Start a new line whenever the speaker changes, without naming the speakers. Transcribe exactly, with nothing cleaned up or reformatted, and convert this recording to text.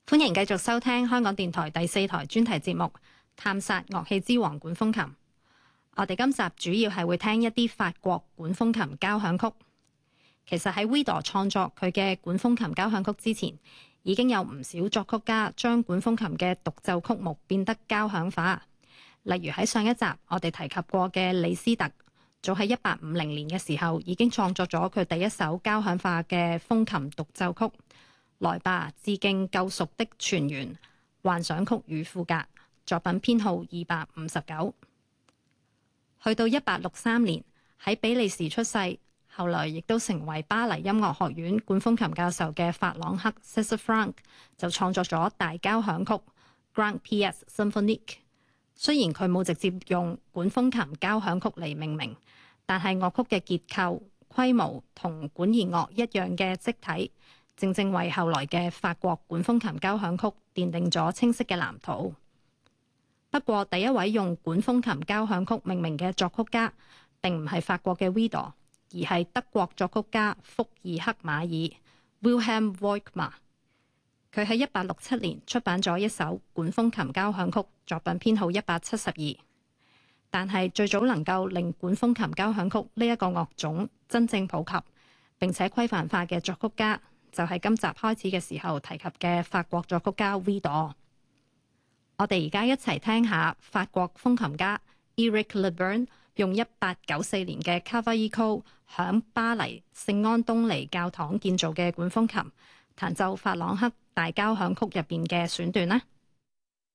歡迎繼續收聽香港電台第四台專題節目《探索樂器之王管風琴》。我哋今集主要係會聽一啲法國管風琴交響曲。其實喺 Widor 創作佢嘅管風琴交響曲之前，已經有唔少作曲家將管風琴嘅獨奏曲目變得交響化。例如喺上一集我哋提及過嘅李斯特，早喺一八五零年嘅時候已經創作咗佢第一首交響化嘅風琴獨奏曲。來吧，致敬救贖的泉源，幻想曲與賦格，作品編號二百五十九。去到一八六三年喺比利時出世，後來亦都成為巴黎音樂學院管風琴教授嘅法朗克 César Franck 就創作咗大交響曲 Grand Pièce Symphonique。雖然佢冇直接用管風琴交響曲嚟命名，但係樂曲嘅結構、規模同管弦樂一樣嘅積體，正正為後來嘅法國管風琴交響曲奠定咗清晰嘅藍圖。不過，第一位用管風琴交響曲命名嘅作曲家並唔係法國嘅 Widor， 而係德國作曲家福爾克馬爾 Wilhelm Volkmar。佢喺一八六七年出版咗一首管風琴交響曲，作品編號一百七十二。但係最早能夠令管風琴交響曲呢一個樂種真正普及並且規範化嘅作曲家，就係今集開始嘅時候提及嘅法國作曲家 Widor。我哋而家一齊聽下法國風琴家 Éric Lebrun 用一八九四年嘅 Cavaillé 響巴黎聖安東尼教堂建造嘅管風琴彈奏法朗克大交響曲入邊嘅選段啦。